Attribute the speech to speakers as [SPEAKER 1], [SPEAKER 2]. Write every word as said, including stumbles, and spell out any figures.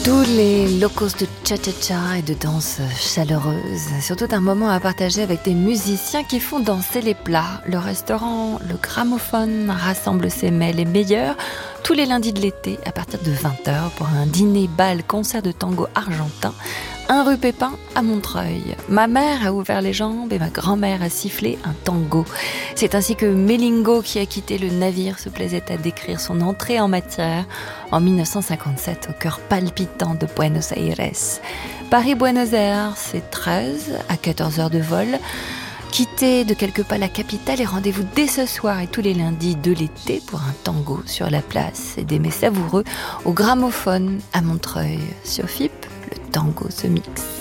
[SPEAKER 1] Tous les locaux de cha-cha-cha et de danse chaleureuse, surtout un moment à partager avec des musiciens qui font danser les plats. Le restaurant Le Gramophone rassemble ses mets les meilleurs tous les lundis de l'été à partir de vingt heures pour un dîner, bal, concert de tango argentin, un rue Pépin à Montreuil. Ma mère a ouvert les jambes et ma grand-mère a sifflé un tango. C'est ainsi que Melingo, qui a quitté le navire, se plaisait à décrire son entrée en matière en mille neuf cent cinquante-sept au cœur palpitant de Buenos Aires. Paris-Buenos Aires, c'est treize à quatorze heures de vol. Quittez de quelques pas la capitale et rendez-vous dès ce soir et tous les lundis de l'été pour un tango sur la place et des mets savoureux au Gramophone à Montreuil. Sur F I P, le tango se mixe.